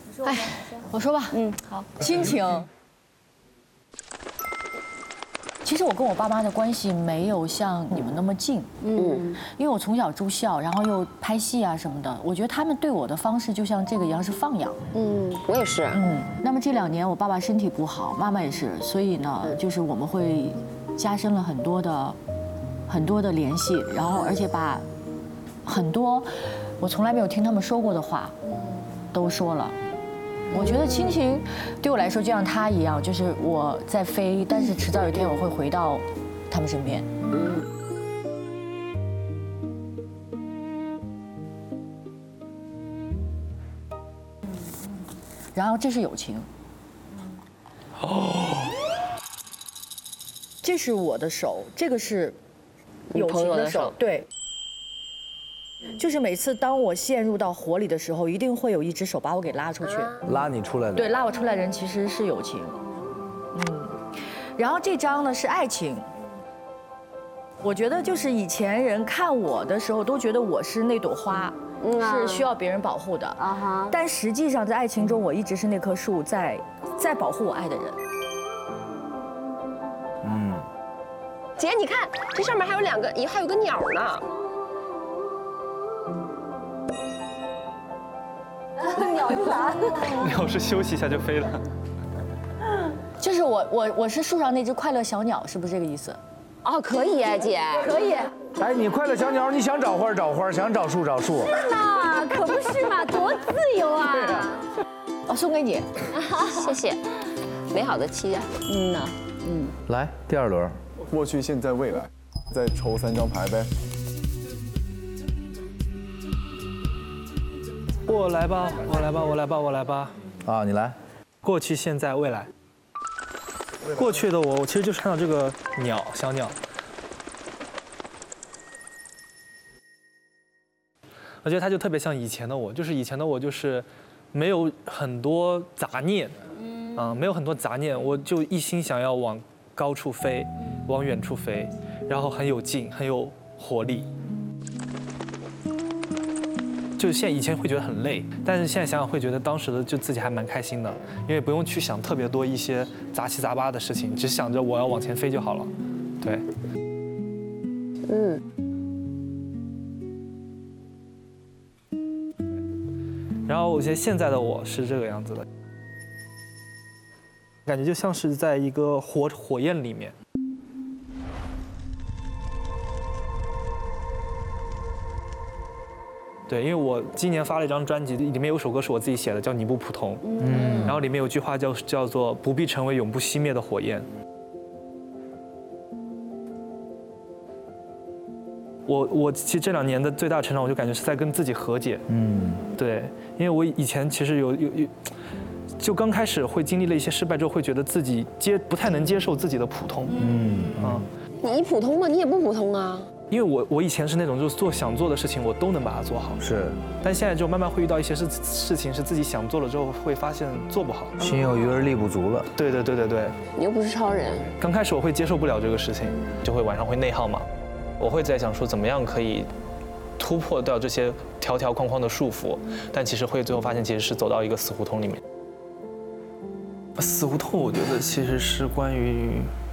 哎，我说吧，好，亲情。其实我跟我爸妈的关系没有像你们那么近，因为我从小住校，然后又拍戏啊什么的，我觉得他们对我的方式就像这个一样是放养。 我也是。 那么这2年我爸爸身体不好，妈妈也是，所以呢，就是我们会加深了很多的联系，然后而且把很多我从来没有听他们说过的话都说了。我觉得亲情对我来说就像他一样，就是我在飞，但是迟早有一天我会回到他们身边。然后这是友情。这是我的手，这个是友情的手，对。就是每次当我陷入到火里的时候，一定会有一只手把我给拉出去， 拉你出来的。 对，拉我出来的人其实是友情。然后这张呢是爱情。我觉得就是以前人看我的时候都觉得我是那朵花，是需要别人保护的。但实际上在爱情中，我一直是那棵树，在保护我爱的人。 姐，你看这上面还有还有个鸟呢。 鸟是啥？ 鸟是休息一下就飞了。 就是我是树上那只快乐小鸟，是不是这个意思？ 哦，可以啊，姐， 可以。 哎，你快乐小鸟，你想找花找花，想找树找树。 是嘛？可不是嘛，多自由啊！ 我送给你， 谢谢，美好的期待。 来第2轮， 过去、现在、未来，再抽3张牌呗。 我来吧。 啊，你来。 过去、现在、未来。过去的我其实就是看到这个小鸟。我觉得它就特别像以前的我，就是以前的我就是没有很多杂念，没有很多杂念，我就一心想要往高处飞，往远处飞，然后很有劲，很有活力。就是以前会觉得很累，但是现在想想会觉得当时的就自己还蛮开心的，因为不用去想特别多一些杂七杂八的事情，只想着我要往前飞就好了。对。然后我觉得现在的我是这个样子的，感觉就像是在一个火焰里面。对，因为我今年发了一张专辑，里面有首歌是我自己写的，叫《你不普通》。然后里面有句话叫做“不必成为永不熄灭的火焰”。我其实这2年的最大成长，我就感觉是在跟自己和解。对，因为我以前其实就刚开始会经历了一些失败之后，会觉得自己不太能接受自己的普通。 你普通吗？你也不普通啊。 因为我以前是那种就是想做的事情我都能把它做好， 是， 但现在就慢慢会遇到一些事情是自己想做了之后会发现做不好， 心有余而力不足了。 对。 你又不是超人。 刚开始我会接受不了这个事情，就会晚上会内耗嘛。我会在想说怎么样可以突破掉这些条条框框的束缚，但其实会最后发现其实是走到一个死胡同里面。死胡同，我觉得其实是关于